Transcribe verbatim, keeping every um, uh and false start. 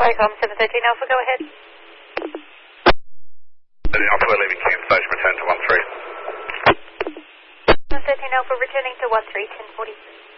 Qualcomm seven thirteen Alpha, go ahead. Alpha, we're leaving King Station, return to one three. seven thirteen Alpha, returning to one three, ten forty.